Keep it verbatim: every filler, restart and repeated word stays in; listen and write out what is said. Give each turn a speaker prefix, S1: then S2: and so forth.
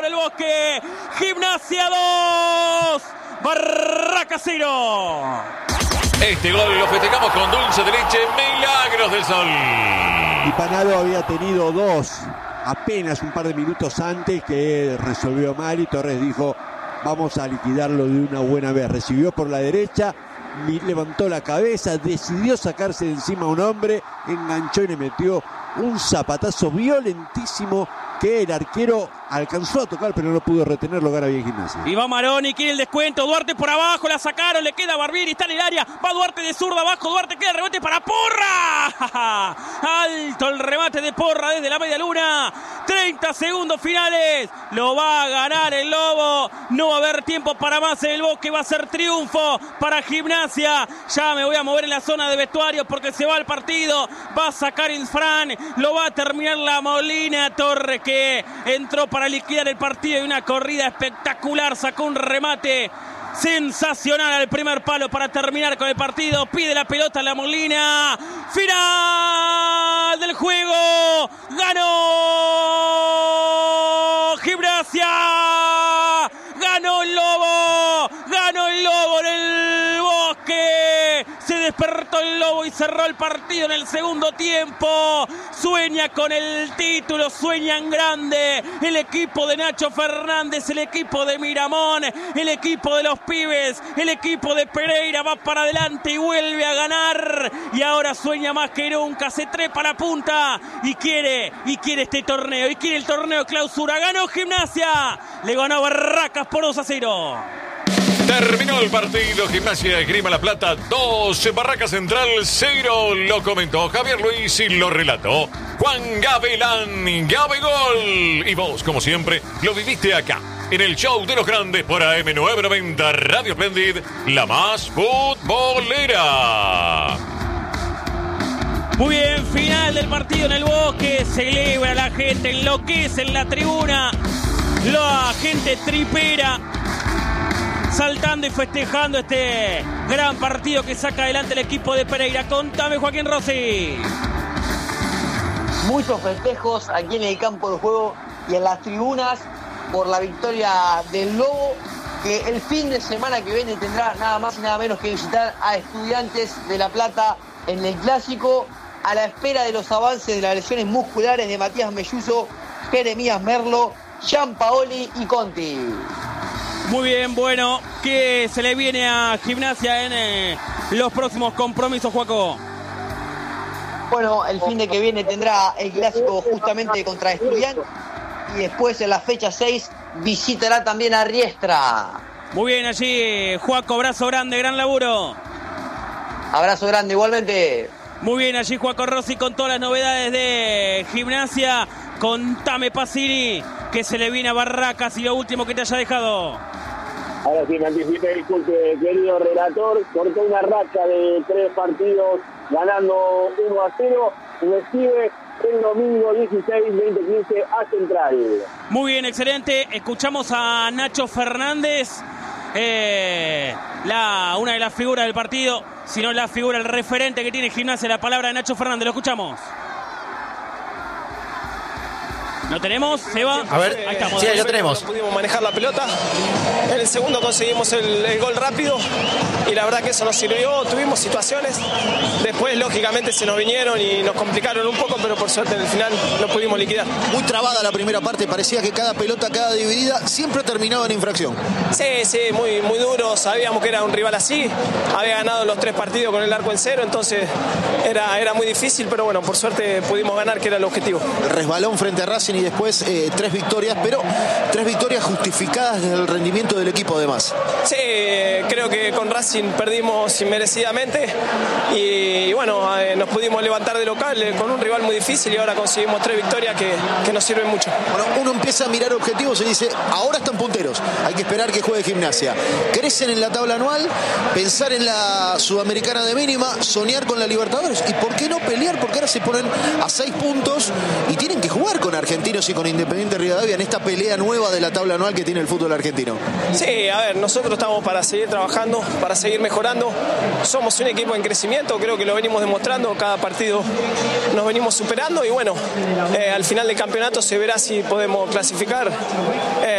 S1: El Bosque, Gimnasia dos, Barracas cero.
S2: Este gol lo festejamos con dulce de leche, Milagros del Sol.
S3: Y Panado había tenido dos apenas un par de minutos antes que resolvió mal y Torres dijo vamos a liquidarlo de una buena vez. Recibió por la derecha, levantó la cabeza, decidió sacarse de encima a un hombre, enganchó y le metió un zapatazo violentísimo que el arquero alcanzó a tocar pero no pudo retenerlo. Gana bien Gimnasia.
S1: Y va Maroni, quiere el descuento. Duarte por abajo, la sacaron, le queda Barbieri, está en el área. Va Duarte de zurda abajo, Duarte queda el remate para Porra. Alto el remate de Porra desde la media luna. treinta segundos finales. Lo va a ganar el Lobo. No va a haber tiempo para más en el Bosque. Va a ser triunfo para Gimnasia. Ya me voy a mover en la zona de vestuario porque se va el partido. Va a sacar Infran. Lo va a terminar la Molina Torre, que entró para liquidar el partido y una corrida espectacular. Sacó un remate sensacional al primer palo para terminar con el partido. Pide la pelota a la Molina. Final del juego. Ganó Gimnasia. Ganó el Lobo. Ganó el Lobo en el Bosque. Se despertó el Lobo y cerró el partido en el segundo tiempo. Sueña con el título, sueña en grande. El equipo de Nacho Fernández, el equipo de Miramón, el equipo de los pibes, el equipo de Pereira va para adelante y vuelve a ganar. Y ahora sueña más que nunca, se trepa la punta y quiere, y quiere este torneo, y quiere el torneo clausura. Ganó Gimnasia, le ganó a Barracas por dos a cero.
S2: Terminó el partido, Gimnasia de Esgrima La Plata dos, Barraca Central cero. Lo comentó Javier Luis y lo relató Juan Gavilán. Gabigol. Y vos, como siempre, lo viviste acá, en el show de los grandes por A M novecientos noventa Radio Splendid, la más futbolera.
S1: Muy bien, final del partido en el Bosque. Celebra la gente, enloquece en la tribuna. La gente tripera, saltando y festejando este gran partido que saca adelante el equipo de Pereira. Contame, Joaquín Rossi.
S4: Muchos festejos aquí en el campo de juego y en las tribunas por la victoria del Lobo, que el fin de semana que viene tendrá nada más y nada menos que visitar a Estudiantes de La Plata en el Clásico, a la espera de los avances de las lesiones musculares de Matías Melluso, Jeremías Merlo, Gianpaoli y Conti.
S1: Muy bien, bueno, ¿qué se le viene a Gimnasia en eh, los próximos compromisos, Joaco?
S4: Bueno, el fin de que viene tendrá el Clásico justamente contra Estudiantes y después en la fecha seis visitará también a Riestra.
S1: Muy bien allí, Joaco, abrazo grande, gran laburo.
S4: Abrazo grande, igualmente.
S1: Muy bien allí, Joaco Rossi, con todas las novedades de Gimnasia. Contame, Pacini, que se le viene a Barracas y lo último que te haya dejado.
S5: Ahora sí, me anticipé, disculpe, querido relator, cortó una racha de tres partidos ganando uno a cero, recibe el domingo dieciséis, veinte quince a Central.
S1: Muy bien, excelente. Escuchamos a Nacho Fernández, eh, la, una de las figuras del partido, si no la figura, el referente que tiene Gimnasia, la palabra de Nacho Fernández. Lo escuchamos. ¿Lo tenemos? ¿Seba?
S6: A ver,
S1: ahí estamos.
S6: Sí, ahí lo tenemos.
S7: No pudimos manejar la pelota. En el segundo conseguimos el, el gol rápido y la verdad que eso nos sirvió. Tuvimos situaciones. Después, lógicamente, se nos vinieron y nos complicaron un poco, pero por suerte en el final lo pudimos liquidar.
S6: Muy trabada la primera parte. Parecía que cada pelota, cada dividida, siempre terminaba en infracción.
S7: Sí, sí, muy, muy duro. Sabíamos que era un rival así. Había ganado los tres partidos con el arco en cero, entonces era, era muy difícil, pero bueno, por suerte pudimos ganar, que era el objetivo.
S6: Resbalón frente a Racing y después eh, tres victorias, pero tres victorias justificadas desde el rendimiento del equipo además.
S7: Sí, creo que con Racing perdimos inmerecidamente y, y bueno, eh, nos pudimos levantar de local eh, con un rival muy difícil y ahora conseguimos tres victorias que, que nos sirven mucho.
S6: Bueno, uno empieza a mirar objetivos y dice, ahora están punteros, hay que esperar que juegue Gimnasia. Crecen en la tabla anual, pensar en la Sudamericana de mínima, soñar con la Libertadores y por qué no pelear, porque ahora se ponen a seis puntos y tienen que jugar con Argentina Argentinos y con Independiente Rivadavia en esta pelea nueva de la tabla anual que tiene el fútbol argentino?
S7: Sí, a ver, nosotros estamos para seguir trabajando, para seguir mejorando. Somos un equipo en crecimiento, creo que lo venimos demostrando, cada partido nos venimos superando y bueno, eh, al final del campeonato se verá si podemos clasificar. Eh,